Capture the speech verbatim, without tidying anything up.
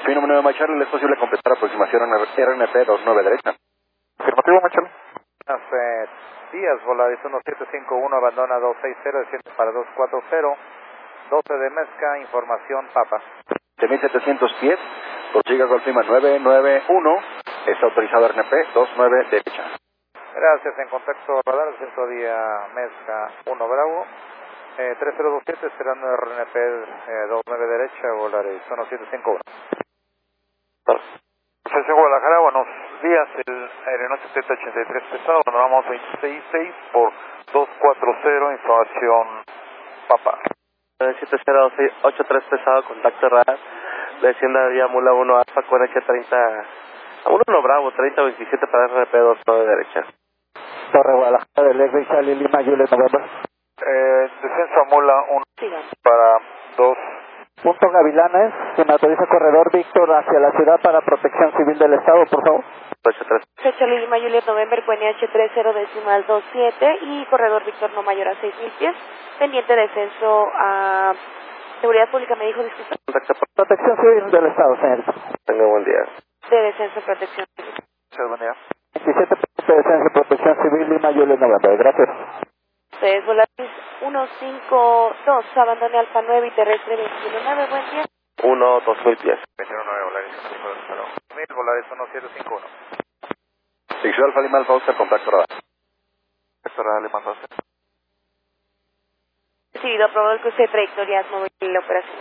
Delfino nueve Macharle, ¿es posible completar aproximación R N P veintinueve derecha? Afirmativo, Macharle. Hace días, Volaris uno siete cinco uno, abandona dos seis cero, desciende para dos cuatro cero, doce de Mezca, información Papa. siete mil setecientos pies, por Chicago Alfima nueve nueve uno, está autorizado R N P veintinueve derecha. Gracias, en contacto radar, centro día Mezca uno Bravo, eh, tres cero dos siete, esperando R N P eh, veintinueve derecha, Volaris uno siete cinco uno. Estación Guadalajara, buenos días, el aeronaut setenta ochenta y tres pesado, vamos veintiséis seis por dos cuatro cero, información Papa. siete cero ocho tres pesado, contacto radar, descienda vía Mula uno Alfa con H treinta, a uno Bravo, treinta veintisiete para R N P veintinueve derecha. Torre Guadalajara del X Charlie Lima Juliet November. Eh, descenso a Mula uno para dos. Punto Gavilanes, se me autoriza corredor Víctor hacia la ciudad para protección civil del Estado, por favor. ocho tres. Charlie Lima Juliet November con H treinta decimal veintisiete y corredor Víctor no mayor a seis mil pies, pendiente descenso a seguridad pública, me dijo, disculpa. Protección civil del Estado, señor. Tenga buen día. De descenso, protección civil. Muchas buen día. veintisiete de descenso, protección civil Lima Juliet November, gracias. Ustedes Volaris uno cinco dos, abandone Alfa nueve y terrestre veintiuno nueve, buen día. uno dos mil pies. veintiuno nueve, Volaris mil, Volaris uno siete cinco uno. Dicción Alfa Lima Alfa Oscar, contacto radar. Contacto radar, Lima Oscar. Recibido, aprobado el cruce de trayectorias móvil de la operación.